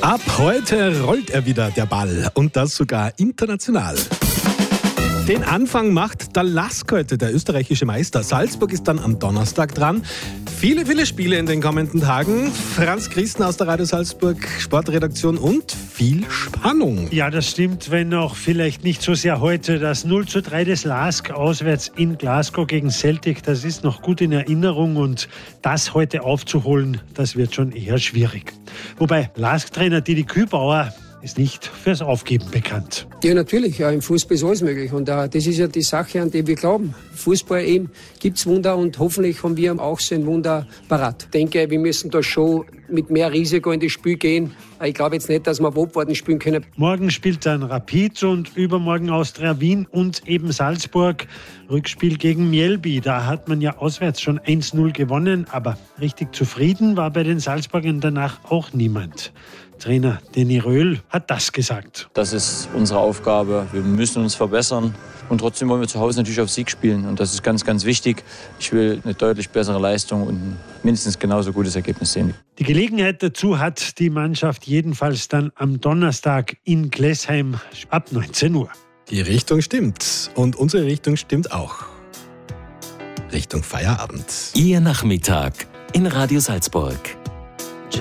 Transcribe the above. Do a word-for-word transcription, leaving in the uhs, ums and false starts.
Ab heute rollt er wieder, der Ball, und das sogar international. Den Anfang macht der Lask heute, der österreichische Meister. Salzburg ist dann am Donnerstag dran. Viele, viele Spiele in den kommenden Tagen. Franz Christen aus der Radio Salzburg Sportredaktion und viel Spannung. Ja, das stimmt, wenn auch vielleicht nicht so sehr heute. Das null zu drei des Lask auswärts in Glasgow gegen Celtic, das ist noch gut in Erinnerung, und das heute aufzuholen, das wird schon eher schwierig. Wobei Lask-Trainer Didi Kübauer ist nicht fürs Aufgeben bekannt. Ja, natürlich. Ja, im Fußball ist alles möglich. Und uh, das ist ja die Sache, an die wir glauben. Fußball eben gibt's Wunder, und hoffentlich haben wir auch so ein Wunder parat. Ich denke, wir müssen da schon mit mehr Risiko in das Spiel gehen. Ich glaube jetzt nicht, dass wir Abwarten spielen können. Morgen spielt dann Rapid und übermorgen Austria Wien und eben Salzburg. Rückspiel gegen Mjällby. Da hat man ja auswärts schon eins null gewonnen, aber richtig zufrieden war bei den Salzburgern danach auch niemand. Trainer Danny Röhl hat das gesagt. Das ist unsere Aufgabe. Wir müssen uns verbessern. Und trotzdem wollen wir zu Hause natürlich auf Sieg spielen. Und das ist ganz, ganz wichtig. Ich will eine deutlich bessere Leistung und mindestens genauso gutes Ergebnis sehen. Die Gelegenheit dazu hat die Mannschaft jedenfalls dann am Donnerstag in Glesheim ab neunzehn Uhr. Die Richtung stimmt. Und unsere Richtung stimmt auch. Richtung Feierabend. Ihr Nachmittag in Radio Salzburg.